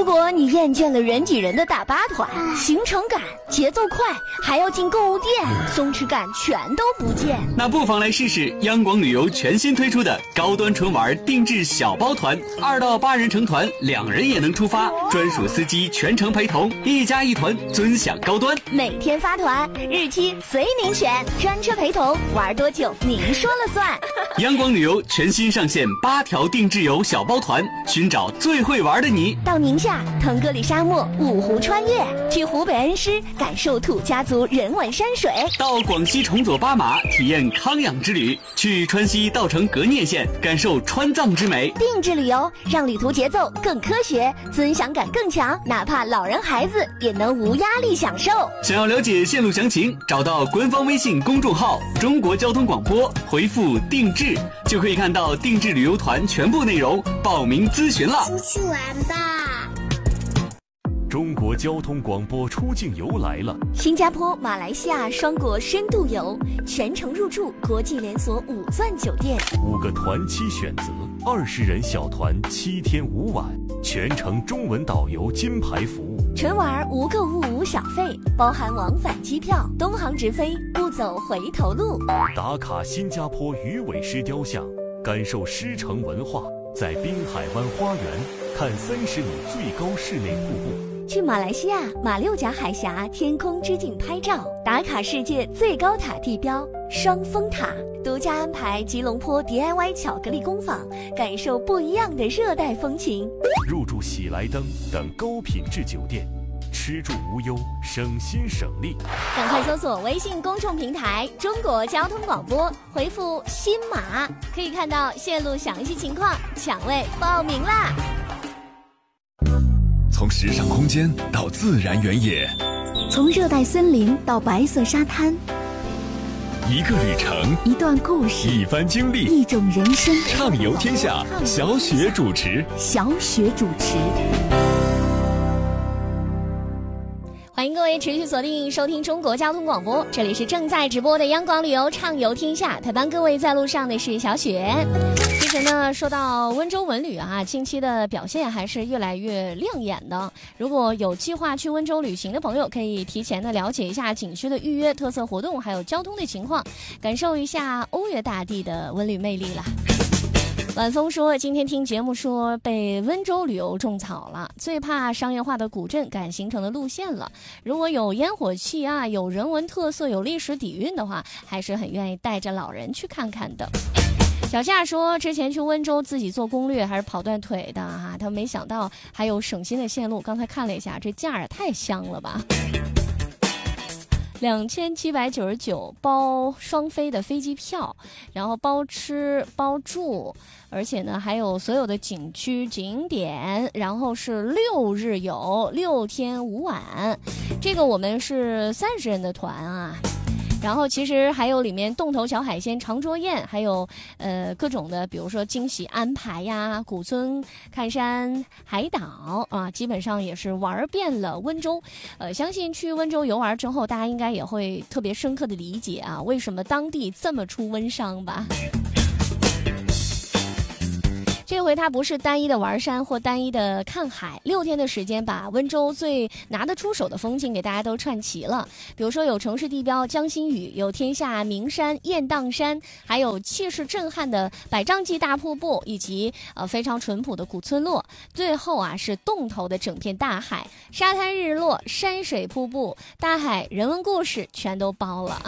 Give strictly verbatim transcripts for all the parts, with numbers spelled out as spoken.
果你厌倦了人挤人的大巴团，行程赶、节奏快，还要进购物店，松弛感全都不见， 那不妨来试试央广旅游全新推出的高端纯玩定制小包团，二到八人成团，两人也能出发，专属司机全程陪同，一家一团，尊享高端。 每天发团，日期随您选，专车陪同，玩多久您说了算。 央广旅游全新上线八条定制游小包团，寻找最会玩的你。 到宁夏腾格里沙漠五湖穿越，去湖北恩施感受土家族人文山水， 到广西崇左巴马体验康养之旅，去川西稻城格聂县感受川藏之美。 定制旅游让旅途节奏更科学，尊享感更强，哪怕老人孩子也能无压力享受。 想要了解线路详情，找到官方微信公众号中国交通广播，回复定制就可以看到定制旅游团全部内容，报名咨询了。 出去玩吧。 中国交通广播出境游来了， 新加坡、马来西亚双国深度游，全程入住国际连锁五钻酒店， 五个团期选择，二十人小团，七天五晚，全程中文导游金牌服务。 纯玩无购物无小费，包含往返机票，东航直飞，不走回头路。 打卡新加坡鱼尾狮雕像，感受狮城文化，在滨海湾花园看三十米最高室内瀑布。 去马来西亚马六甲海峡天空之镜拍照，打卡世界最高塔地标双峰塔，独家安排吉隆坡 D I Y 巧克力工坊，感受不一样的热带风情。 入住喜来登等高品质酒店，吃住无忧，省心省力。 赶快搜索微信公众平台中国交通广播，回复新马可以看到线路详细情况，抢位报名啦。 从时尚空间到自然原野， 从热带森林到白色沙滩， 一个旅程， 一段故事， 一番经历， 一种人生。 畅游天下，小雪主持。 小雪主持。 欢迎各位持续锁定收听中国交通广播，这里是正在直播的央广旅游畅游天下，陪伴各位在路上的是小雪。其实呢，说到温州文旅啊，近期的表现还是越来越亮眼的。如果有计划去温州旅行的朋友，可以提前的了解一下景区的预约、特色活动，还有交通的情况，感受一下欧越大地的文旅魅力了。晚风说，今天听节目说被温州旅游种草了，最怕商业化的古镇赶行程的路线了。如果有烟火气啊，有人文特色，有历史底蕴的话，还是很愿意带着老人去看看的。小夏说，之前去温州自己做攻略还是跑断腿的哈、啊，他没想到还有省心的线路。刚才看了一下，这价也太香了吧！两千七百九十九包双飞的飞机票，然后包吃包住，而且呢还有所有的景区景点，然后是六日游，六天五晚。这个我们是三十人的团啊。然后其实还有里面洞头小海鲜、长桌宴，还有呃各种的，比如说惊喜安排呀、古村看山、海岛啊，基本上也是玩遍了温州。呃，相信去温州游玩之后，大家应该也会特别深刻的理解啊，为什么当地这么出温商吧。这回它不是单一的玩山或单一的看海，六天的时间把温州最拿得出手的风景给大家都串齐了。比如说有城市地标江心屿，有天下名山雁荡山，还有气势震撼的百丈级大瀑布，以及呃非常淳朴的古村落。最后啊是洞头的整片大海，沙滩日落、山水瀑布、大海人文故事全都包了。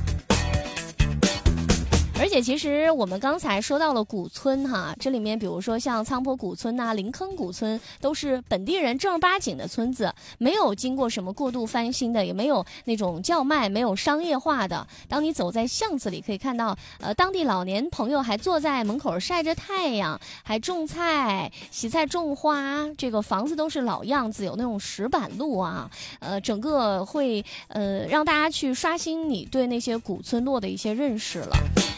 而且其实我们刚才说到了古村哈，这里面比如说像苍坡古村呐、林坑古村，都是本地人正儿八经的村子，没有经过什么过度翻新的，也没有那种叫卖，没有商业化的。当你走在巷子里，可以看到呃当地老年朋友还坐在门口晒着太阳，还种菜、洗菜、种花。这个房子都是老样子，有那种石板路啊，呃，整个会呃让大家去刷新你对那些古村落的一些认识了。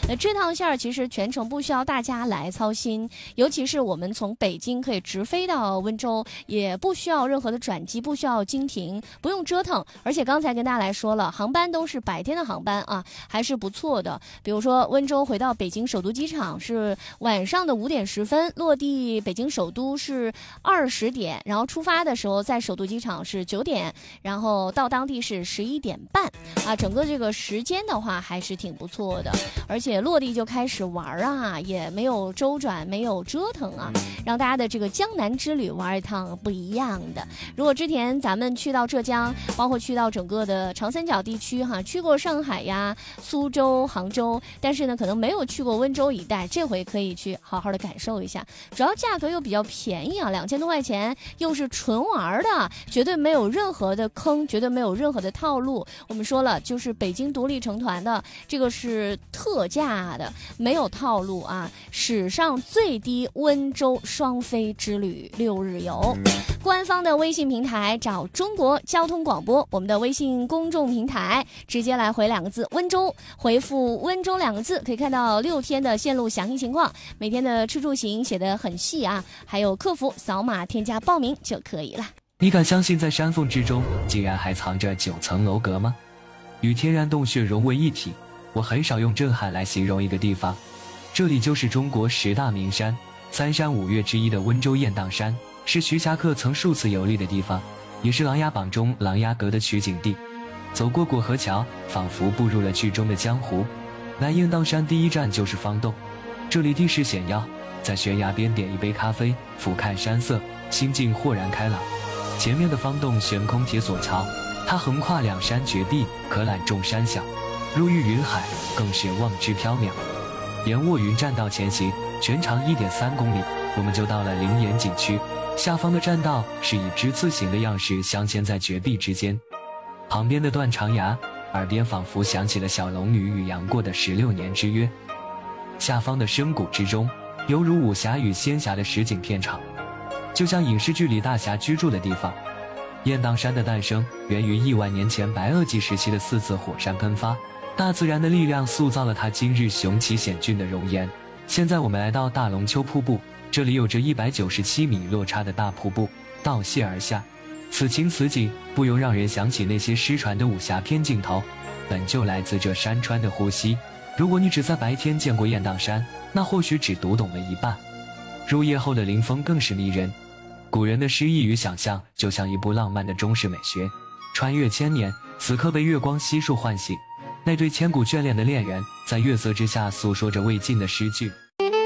呃，这趟线儿其实全程不需要大家来操心，尤其是我们从北京可以直飞到温州，也不需要任何的转机，不需要经停，不用折腾。而且刚才跟大家来说了，航班都是白天的航班啊，还是不错的。比如说温州回到北京首都机场是晚上的五点十分，落地北京首都是二十点，然后出发的时候在首都机场是九点，然后到当地是十一点半啊，整个这个时间的话还是挺不错的，而且落地就开始玩啊，也没有周转，没有折腾啊，让大家的这个江南之旅玩一趟不一样的。如果之前咱们去到浙江，包括去到整个的长三角地区哈，去过上海呀、苏州、杭州，但是呢可能没有去过温州一带，这回可以去好好的感受一下，主要价格又比较便宜啊，两千多块钱，又是纯玩的，绝对没有任何的坑，绝对没有任何的套路。我们说了，就是北京独立成团的，这个是特价的，没有套路啊！史上最低温州双飞之旅六日游，官方的微信平台找中国交通广播，我们的微信公众平台直接来回两个字温州，回复温州两个字，可以看到六天的线路详细情况，每天的吃住行写得很细啊，还有客服扫码添加报名就可以了。 你敢相信在山缝之中竟然还藏着九层楼阁吗？与天然洞穴融为一体，我很少用震撼来形容一个地方，这里就是中国十大名山三山五岳之一的温州雁荡山，是徐霞客曾数次游历的地方，也是琅琊榜中琅琊阁的取景地。走过过河桥，仿佛步入了剧中的江湖。来雁荡山第一站就是方洞，这里地势险要，在悬崖边点一杯咖啡，俯瞰山色，心境豁然开朗。前面的方洞悬空铁索桥，它横跨两山绝壁，可览众山小，入玉云海，更是望之缥缈。沿卧云栈道前行，全长 一点三公里，我们就到了灵岩景区。下方的栈道是以之字形的样式镶嵌在绝壁之间，旁边的断肠崖，耳边仿佛响起了小龙女与杨过的十六年之约。下方的深谷之中，犹如武侠与仙侠的实景片场，就像影视剧里大侠居住的地方。雁荡山的诞生源于亿万年前白垩纪时期的四次火山喷发，大自然的力量塑造了它今日雄奇险峻的容颜。现在我们来到大龙湫瀑布，这里有着一百九十七米落差的大瀑布倒泻而下，此情此景不由让人想起那些失传的武侠片镜头，本就来自这山川的呼吸。如果你只在白天见过雁荡山，那或许只读懂了一半。入夜后的林峰更是迷人，古人的诗意与想象就像一部浪漫的中式美学，穿越千年，此刻被月光悉数唤醒。那对千古眷恋的恋人，在月色之下诉说着未尽的诗句。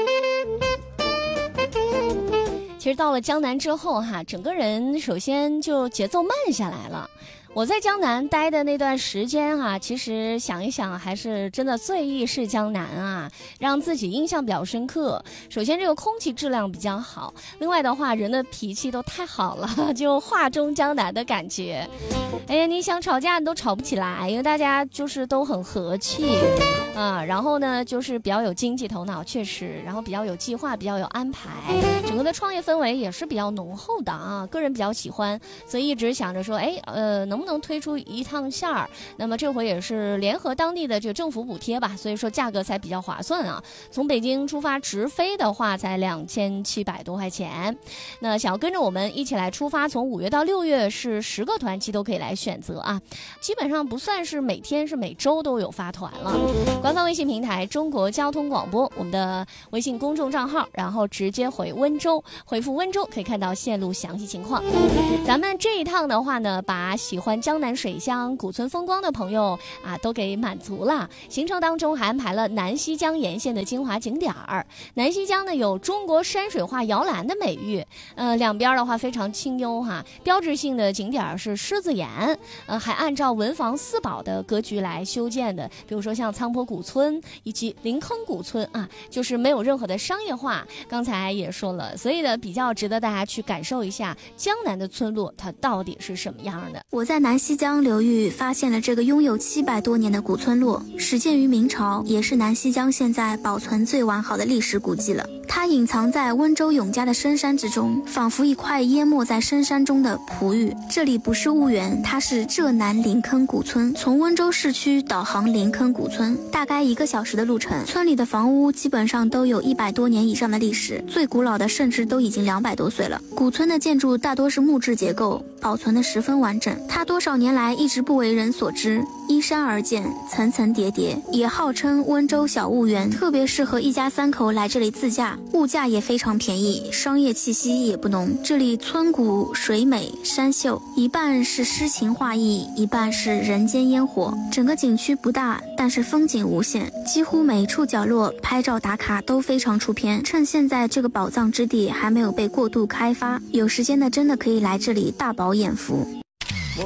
其实到了江南之后哈，整个人首先就节奏慢下来了。我在江南待的那段时间啊，其实想一想还是真的最忆是江南啊，让自己印象比较深刻。首先这个空气质量比较好，另外的话人的脾气都太好了，就画中江南的感觉。哎呀，你想吵架你都吵不起来，因为大家就是都很和气啊，然后呢就是比较有经济头脑，确实，然后比较有计划，比较有安排，整个的创业氛围也是比较浓厚的啊，个人比较喜欢，所以一直想着说，哎，呃，能不能推出一趟线儿？那么这回也是联合当地的这个政府补贴吧，所以说价格才比较划算啊。从北京出发直飞的话，才两千七百多块钱。那想要跟着我们一起来出发，从五月到六月是十个团期都可以来选择啊，基本上不算是每天，是每周都有发团了。官方微信平台中国交通广播，我们的微信公众账号，然后直接回温州，回复温州可以看到线路详细情况。咱们这一趟的话呢，把喜欢江南水乡古村风光的朋友啊都给满足了。行程当中还安排了南溪江沿线的精华景点儿。南溪江呢有中国山水画摇篮的美誉，呃，两边的话非常清幽哈。标志性的景点是狮子岩，呃，还按照文房四宝的格局来修建的，比如说像苍坡古村以及临坑古村啊，就是没有任何的商业化。刚才也说了，所以呢比较值得大家去感受一下江南的村落它到底是什么样的。 我在南溪江流域发现了这个拥有七百多年的古村落，始建于明朝，也是南溪江现在保存最完好的历史古迹了。 它隐藏在温州永嘉的深山之中，仿佛一块淹没在深山中的璞玉。这里不是婺源，它是浙南林坑古村。从温州市区导航林坑古村，大概一个小时的路程。村里的房屋基本上都有一百多年以上的历史，最古老的甚至都已经两百多岁了。古村的建筑大多是木质结构，保存得十分完整。它多少年来一直不为人所知，依山而建，层层叠叠，也号称温州小婺源，特别适合一家三口来这里自驾，物价也非常便宜，商业气息也不浓。这里村古水美山秀，一半是诗情画意，一半是人间烟火。整个景区不大，但是风景无限，几乎每处角落拍照打卡都非常出片。趁现在这个宝藏之地还没有被过度开发，有时间的真的可以来这里大饱眼福。